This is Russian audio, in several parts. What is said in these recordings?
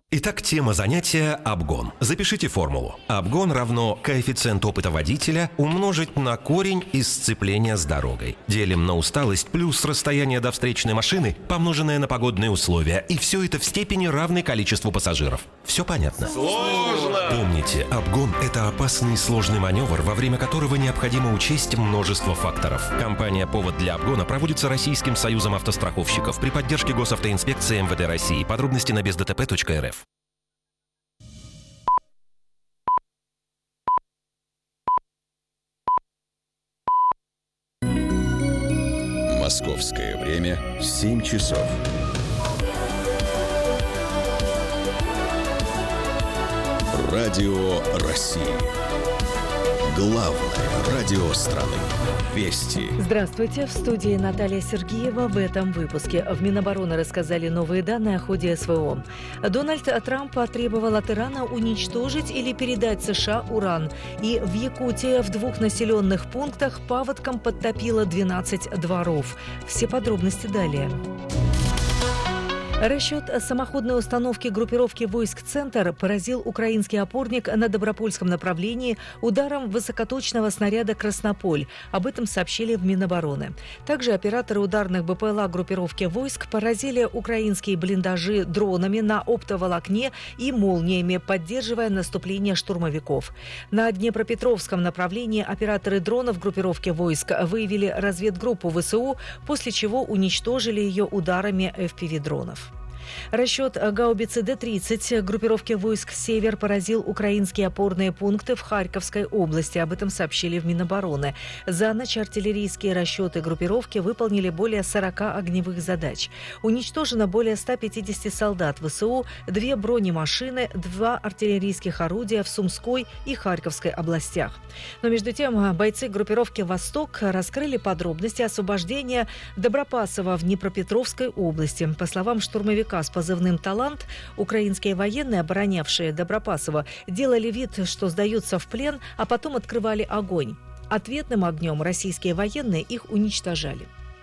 Итак, тема занятия – обгон. Запишите формулу. Обгон равно коэффициент опыта водителя умножить на корень из сцепления с дорогой. Делим на усталость плюс расстояние до встречной машины, помноженное на погодные условия. И все это в степени равной количеству пассажиров. Все понятно? Сложно! Помните, обгон – это опасный и сложный маневр, во время которого необходимо учесть множество факторов. Компания «Повод для обгона» проводится Российским союзом автостраховщиков при поддержке Госавтоинспекции МВД России. Подробности на бездтп.рф. Московское время 7 часов. Радио России. Главное радио страны. Вести. Здравствуйте. В студии Наталья Сергеева. В этом выпуске в Минобороны рассказали новые данные о ходе СВО. Дональд Трамп потребовал от Ирана уничтожить или передать США уран. И в Якутии в 2 населенных пунктах паводком подтопило 12 дворов. Все подробности далее. Расчет самоходной установки группировки войск «Центр» поразил украинский опорник на Добропольском направлении ударом высокоточного снаряда «Краснополь». Об этом сообщили в Минобороны. Также операторы ударных БПЛА группировки войск поразили украинские блиндажи дронами на оптоволокне и молниями, поддерживая наступление штурмовиков. На Днепропетровском направлении операторы дронов группировки войск выявили разведгруппу ВСУ, после чего уничтожили ее ударами FPV-дронов. Расчет гаубицы Д-30 группировки войск «Север» поразил украинские опорные пункты в Харьковской области. Об этом сообщили в Минобороны. За ночь артиллерийские расчеты группировки выполнили более 40 огневых задач. Уничтожено более 150 солдат ВСУ, 2 бронемашины, 2 артиллерийских орудия в Сумской и Харьковской областях. Но между тем бойцы группировки «Восток» раскрыли подробности освобождения Добропасова в Днепропетровской области. По словам штурмовика с позывным «Талант», украинские военные, оборонявшие Добропасово, делали вид, что сдаются в плен, а потом открывали огонь. Ответным огнем российские военные их уничтожали.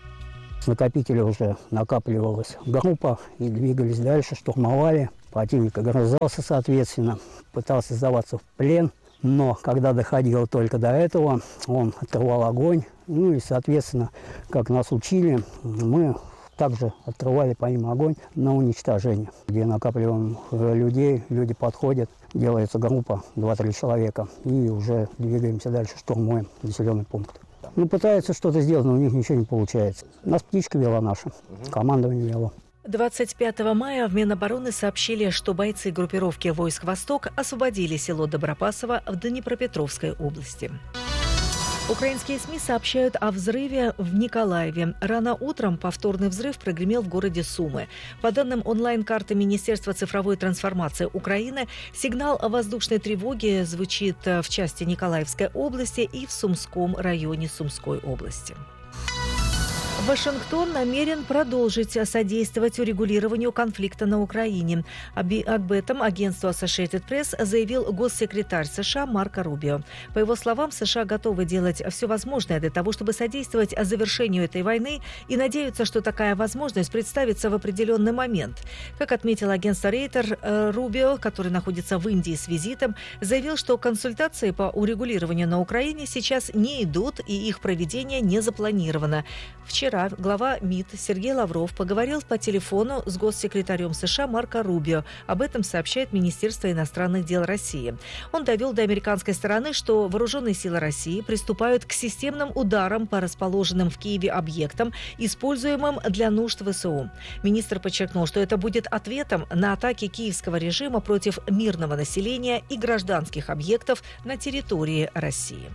С накопителя уже накапливалась группа и двигались дальше, штурмовали. Противник огрызался, соответственно, пытался сдаваться в плен. Но когда доходило только до этого, он открывал огонь. Ну и, соответственно, как нас учили, мы также открывали по ним огонь на уничтожение. Где накапливаем людей, люди подходят, делается группа 2-3 человека, и уже двигаемся дальше, штурмуем населенный пункт. Ну, пытаются что-то сделать, но у них ничего не получается. Нас птичка вела наша, командование вело. 25 мая в Минобороны сообщили, что бойцы группировки войск «Восток» освободили село Добропасово в Днепропетровской области. Украинские СМИ сообщают о взрыве в Николаеве. Рано утром повторный взрыв прогремел в городе Сумы. По данным онлайн-карты Министерства цифровой трансформации Украины, сигнал о воздушной тревоге звучит в части Николаевской области и в Сумском районе Сумской области. Вашингтон намерен продолжить содействовать урегулированию конфликта на Украине. Об этом агентству Associated Press заявил госсекретарь США Марко Рубио. По его словам, США готовы делать все возможное для того, чтобы содействовать завершению этой войны, и надеются, что такая возможность представится в определенный момент. Как отметил агентство Рейтер, Рубио, который находится в Индии с визитом, заявил, что консультации по урегулированию на Украине сейчас не идут и их проведение не запланировано. Вчера глава МИД Сергей Лавров поговорил по телефону с госсекретарем США Марко Рубио. Об этом сообщает Министерство иностранных дел России. Он довел до американской стороны, что вооруженные силы России приступают к системным ударам по расположенным в Киеве объектам, используемым для нужд ВСУ. Министр подчеркнул, что это будет ответом на атаки киевского режима против мирного населения и гражданских объектов на территории России.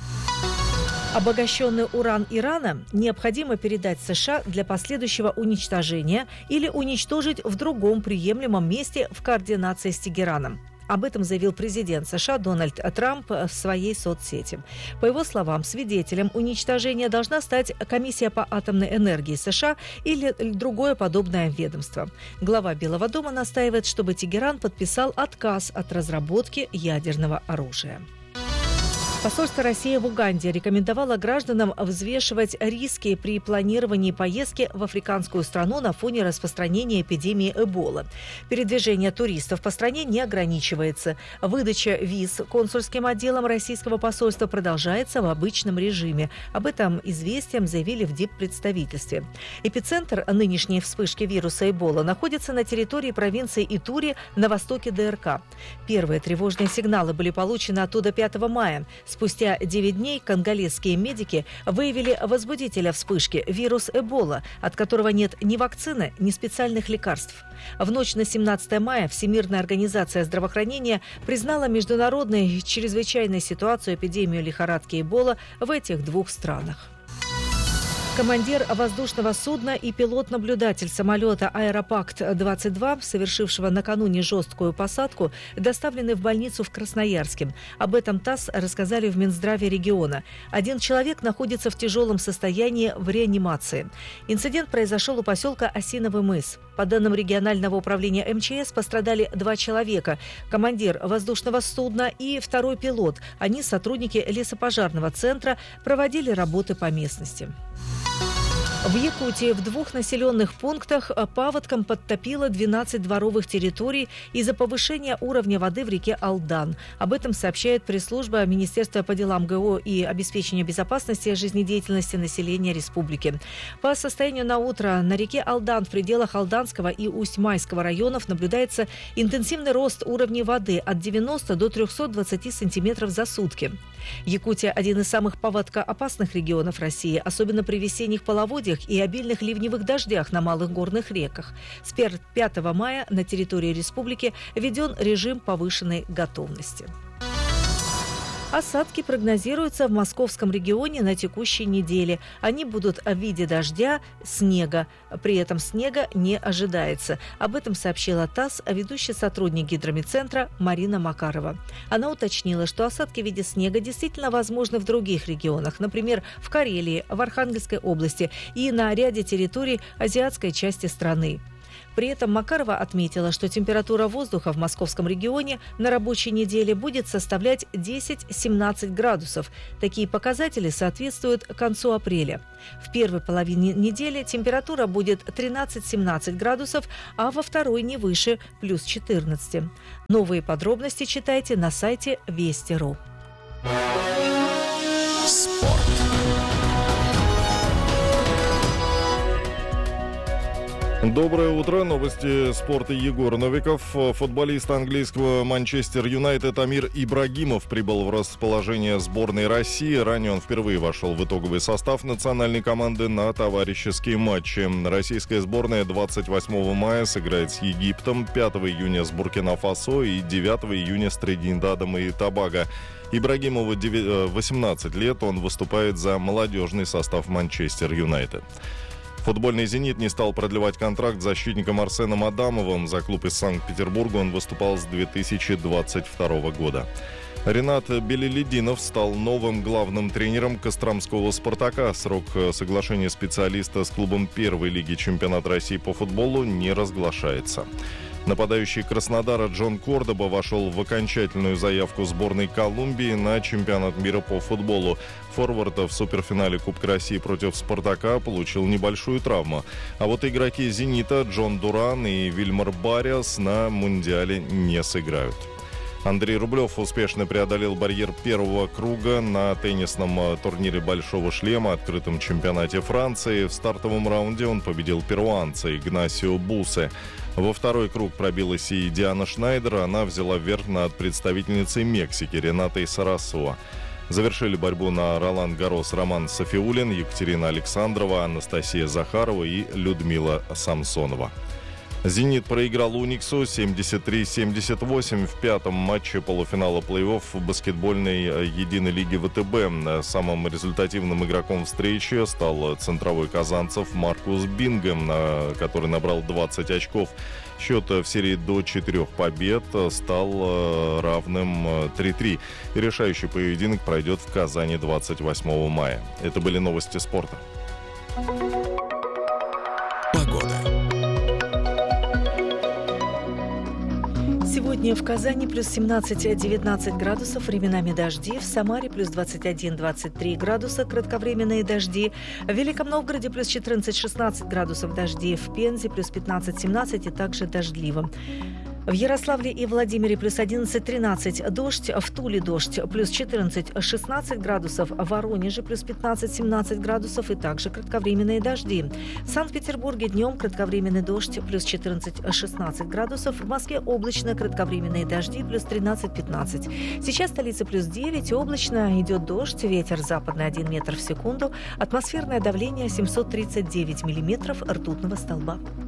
Обогащенный уран Ирана необходимо передать США для последующего уничтожения или уничтожить в другом приемлемом месте в координации с Тегераном. Об этом заявил президент США Дональд Трамп в своей соцсети. По его словам, свидетелем уничтожения должна стать Комиссия по атомной энергии США или другое подобное ведомство. Глава Белого дома настаивает, чтобы Тегеран подписал отказ от разработки ядерного оружия. Посольство России в Уганде рекомендовало гражданам взвешивать риски при планировании поездки в африканскую страну на фоне распространения эпидемии Эбола. Передвижение туристов по стране не ограничивается. Выдача виз консульским отделом российского посольства продолжается в обычном режиме. Об этом известием заявили в диппредставительстве. Эпицентр нынешней вспышки вируса Эбола находится на территории провинции Итури на востоке ДРК. Первые тревожные сигналы были получены оттуда 5 мая. Спустя 9 дней конголезские медики выявили возбудителя вспышки – вирус Эбола, от которого нет ни вакцины, ни специальных лекарств. В ночь на 17 мая Всемирная организация здравоохранения признала международной чрезвычайной ситуацию эпидемию лихорадки Эбола в этих двух странах. Командир воздушного судна и пилот-наблюдатель самолета «Аэропакт-22», совершившего накануне жесткую посадку, доставлены в больницу в Красноярске. Об этом ТАСС рассказали в Минздраве региона. Один человек находится в тяжелом состоянии в реанимации. Инцидент произошел у поселка Осиновый мыс. По данным регионального управления МЧС, пострадали 2 человека. Командир воздушного судна и второй пилот. Они, сотрудники лесопожарного центра, проводили работы по местности. В Якутии в 2 населенных пунктах паводком подтопило 12 дворовых территорий из-за повышения уровня воды в реке Алдан. Об этом сообщает пресс-служба Министерства по делам ГО и обеспечения безопасности и жизнедеятельности населения республики. По состоянию на утро на реке Алдан в пределах Алданского и Усть-Майского районов наблюдается интенсивный рост уровней воды от 90 до 320 сантиметров за сутки. Якутия – один из самых паводкоопасных регионов России, особенно при весенних половодьях и обильных ливневых дождях на малых горных реках. С 5 мая на территории республики введен режим повышенной готовности. Осадки прогнозируются в московском регионе на текущей неделе. Они будут в виде дождя, снега. При этом снега не ожидается. Об этом сообщила ТАСС ведущий сотрудник гидромедцентра Марина Макарова. Она уточнила, что осадки в виде снега действительно возможны в других регионах, например, в Карелии, в Архангельской области и на ряде территорий азиатской части страны. При этом Макарова отметила, что температура воздуха в московском регионе на рабочей неделе будет составлять 10-17 градусов. Такие показатели соответствуют концу апреля. В первой половине недели температура будет 13-17 градусов, а во второй не выше – плюс 14. Новые подробности читайте на сайте Вести.ру. Спорт. Доброе утро. Новости спорта. Егор Новиков. Футболист английского Манчестер Юнайтед Амир Ибрагимов прибыл в расположение сборной России. Ранее он впервые вошел в итоговый состав национальной команды на товарищеские матчи. Российская сборная 28 мая сыграет с Египтом, 5 июня с Буркина-Фасо и 9 июня с Тринидадом и Тобаго. Ибрагимову 18 лет. Он выступает за молодежный состав Манчестер Юнайтед. Футбольный «Зенит» не стал продлевать контракт с защитником Арсеном Адамовым. За клуб из Санкт-Петербурга он выступал с 2022 года. Ренат Белелединов стал новым главным тренером костромского «Спартака». Срок соглашения специалиста с клубом первой лиги чемпионата России по футболу не разглашается. Нападающий Краснодара Джон Кордоба вошел в окончательную заявку сборной Колумбии на чемпионат мира по футболу. Форвард в суперфинале Кубка России против «Спартака» получил небольшую травму. А вот игроки «Зенита» Джон Дуран и Вильмар Барриас на Мундиале не сыграют. Андрей Рублев успешно преодолел барьер первого круга на теннисном турнире «Большого шлема» открытом чемпионате Франции. В стартовом раунде он победил перуанца Игнасио Бусе. Во второй круг пробилась и Диана Шнайдер. Она взяла верх над представительницей Мексики Ренатой Сарасуа. Завершили борьбу на Ролан-Гаррос Роман Софиулин, Екатерина Александрова, Анастасия Захарова и Людмила Самсонова. «Зенит» проиграл «Униксу» 73-78 в пятом матче полуфинала плей-офф в баскетбольной единой лиге ВТБ. Самым результативным игроком встречи стал центровой казанцев Маркус Бингем, который набрал 20 очков. Счет в серии до 4 побед стал равным 3-3. И решающий поединок пройдет в Казани 28 мая. Это были новости спорта. Сегодня Сегодня в Казани плюс 17-19 градусов, временами дожди. В Самаре плюс 21-23 градуса, кратковременные дожди. В Великом Новгороде плюс 14-16 градусов, дожди. В Пензе плюс 15-17 и также дождливо. В Ярославле и Владимире плюс 11-13 дождь, в Туле дождь плюс 14-16 градусов, в Воронеже плюс 15-17 градусов и также кратковременные дожди. В Санкт-Петербурге днем кратковременный дождь плюс 14-16 градусов, в Москве облачно, кратковременные дожди плюс 13-15. Сейчас столица плюс 9, облачно, идет дождь, ветер западный 1 метр в секунду, атмосферное давление 739 миллиметров ртутного столба.